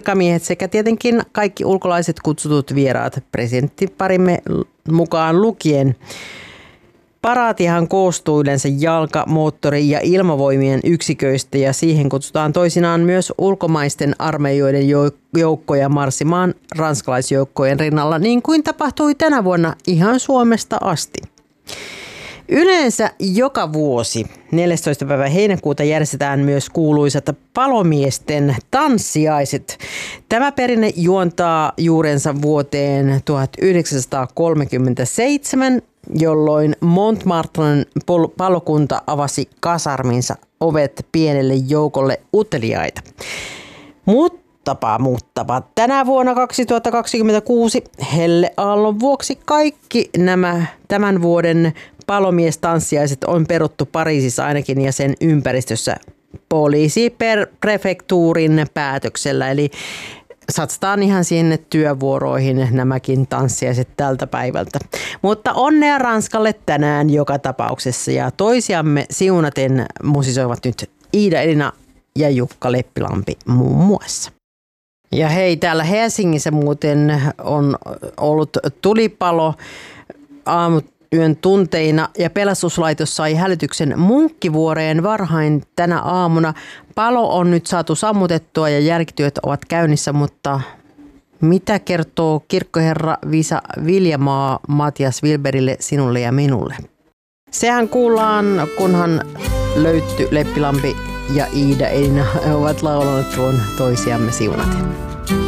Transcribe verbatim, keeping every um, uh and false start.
virkamiehet sekä tietenkin kaikki ulkolaiset kutsutut vieraat presidenttiparimme mukaan lukien. Paraatihan koostuu yleensä jalka-, moottori- ja ilmavoimien yksiköistä ja siihen kutsutaan toisinaan myös ulkomaisten armeijoiden joukkoja marssimaan ranskalaisjoukkojen rinnalla, niin kuin tapahtui tänä vuonna ihan Suomesta asti. Yleensä joka vuosi neljästoista päivä heinäkuuta järjestetään myös kuuluisat palomiesten tanssiaiset. Tämä perinne juontaa juurensa vuoteen tuhatyhdeksänsataakolmekymmentäseitsemän, jolloin Montmartren palokunta avasi kasarminsa ovet pienelle joukolle uteliaita. Muttapa, muttapa. Tänä vuonna kaksituhattakaksikymmentäkuusi helleaallon vuoksi kaikki nämä tämän vuoden palomiestanssiaiset on peruttu Pariisissa ainakin ja sen ympäristössä poliisiprefektuurin päätöksellä. Eli satsataan ihan sinne työvuoroihin nämäkin tanssiaiset tältä päivältä. Mutta onnea Ranskalle tänään joka tapauksessa ja toisiamme siunaten musisoivat nyt Iida Elina ja Jukka Leppilampi muun muassa. Ja hei, täällä Helsingissä muuten on ollut tulipalo aamuyön tunteina ja pelastuslaitos sai hälytyksen Munkkivuoreen varhain tänä aamuna. Palo on nyt saatu sammutettua ja jälkityöt ovat käynnissä, mutta mitä kertoo kirkkoherra Visa Viljamaa Matias Wilberille, sinulle ja minulle? Sehän kuullaan, kunhan Löytty, Leppilampi ja Iida Elina ovat laulaneet tuon toisiamme siunaten.